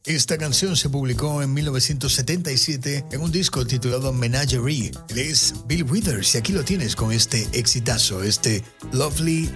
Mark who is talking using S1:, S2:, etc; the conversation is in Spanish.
S1: Esta canción se publicó en 1977 en un disco titulado Menagerie. Él es Bill Withers y aquí lo tienes con este exitazo, este Lovely